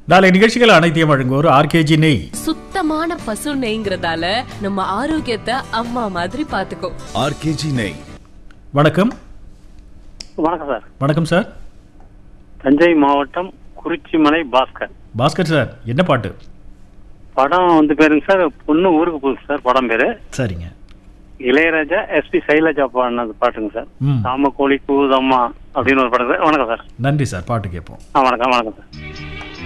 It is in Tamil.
நாளை நிகழ்ச்சிகள் அனைத்தையும் வழங்குவோர் ஆர்கேஜி நெய். சுத்தமான பசு நெய்ங்கிறதால நம்ம ஆரோக்கியத்தை அம்மா மாதிரி பாத்துக்கோ. ஆர்கேஜி நெய். வணக்கம். வணக்கம் சார். வணக்கம் சார். தஞ்சை மாவட்டம் குறிச்சிமலை பாஸ்கர். பாஸ்கர் சார், என்ன பாட்டு? படம் வந்து பேருங்க சார், பொண்ணு ஊருக்கு போகுது சார். படம் பேரு சரிங்க. இளையராஜா எஸ்பி சைலஜா பாடினது பாட்டுங்க சார். சாம கோழி கூதம்மா அப்படின்னு ஒரு படம் சார். வணக்கம் சார். நன்றி சார், பாட்டு கேட்போம். வணக்கம் வணக்கம் சார்.